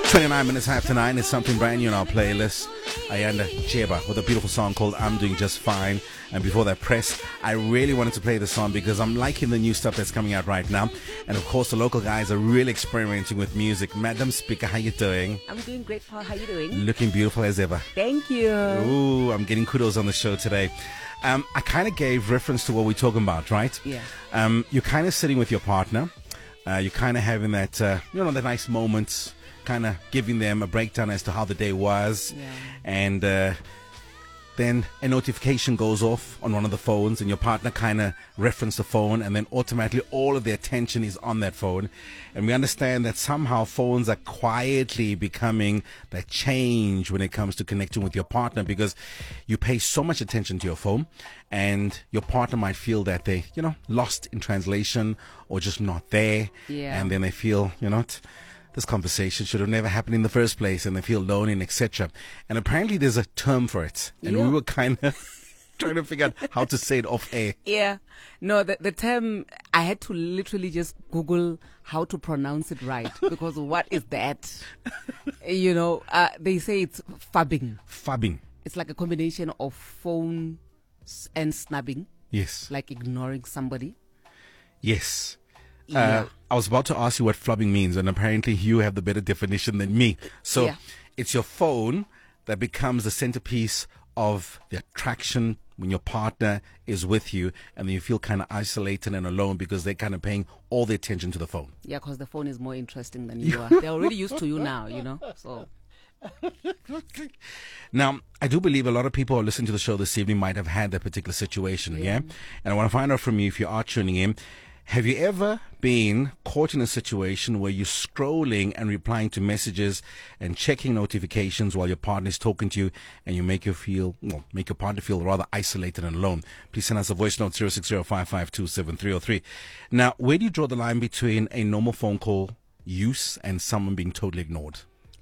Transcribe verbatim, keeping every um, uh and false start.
twenty-nine minutes after nine is something brand new on our playlist. Ayanda Cheba with a beautiful song called I'm Doing Just Fine. And before that, Press, I really wanted to play the song because I'm liking the new stuff that's coming out right now. And of course, the local guys are really experimenting with music. Madam Speaker, how you doing? I'm doing great, Paul. How you doing? Looking beautiful as ever. Thank you. Ooh, I'm getting kudos on the show today. Um, I kind of gave reference to what we're talking about, right? Yeah. Um, you're kind of sitting with your partner. Uh, you're kind of having that, uh, you know, the nice moments, kind of giving them a breakdown as to how the day was. Yeah. And uh, then a notification goes off on one of the phones and your partner kind of referenced the phone, and then automatically all of their attention is on that phone. And we understand that somehow phones are quietly becoming that change when it comes to connecting with your partner, because you pay so much attention to your phone and your partner might feel that they, you know, lost in translation or just not there. Yeah. And then they feel, you know, t- this conversation should have never happened in the first place, and they feel lonely and et cetera. And apparently there's a term for it. And Yeah. we were kind of trying to figure out how to say it off air. Yeah. No, the, the term, I had to literally just Google how to pronounce it right, because what is that? You know, uh, they say it's fabbing. Fabbing. It's like a combination of phone s- and snubbing, Yes. like ignoring somebody. Yes. Yeah. Uh, I was about to ask you what flubbing means, and apparently you have the better definition than me. So Yeah. it's your phone that becomes the centerpiece of the attraction when your partner is with you, and then you feel kind of isolated and alone because they're kind of paying all the attention to the phone. Yeah, because the phone is more interesting than you are. They're already used to you now, you know, so... Now, I do believe a lot of people who are listening to the show this evening might have had that particular situation, yeah? And I want to find out from you, if you are tuning in, have you ever been caught in a situation where you're scrolling and replying to messages and checking notifications while your partner is talking to you, and you make you feel, well, make your partner feel rather isolated and alone? Please send us a voice note, zero six zero five five two seven three zero three. Now, where do you draw the line between a normal phone call use and someone being totally ignored?